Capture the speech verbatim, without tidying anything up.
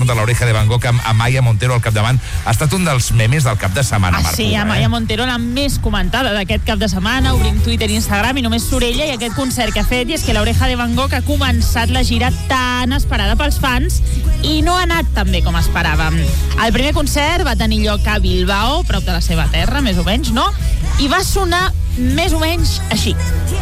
de l'Oreja de Van Gogh amb Amaya Montero al capdavant. Ha estat un dels memes del cap de setmana, ah, Marc. Sí, Amaya eh? Montero, la més comentada d'aquest cap de setmana. Obrim Twitter i Instagram i només surt ella i aquest concert que ha fet. I és que l'Oreja de Van Gogh ha començat la gira tan esperada pels fans i no ha anat tan bé com esperàvem. El primer concert va tenir lloc a Bilbao, prop de la seva terra, més o menys, no? I va sonar més o menys així.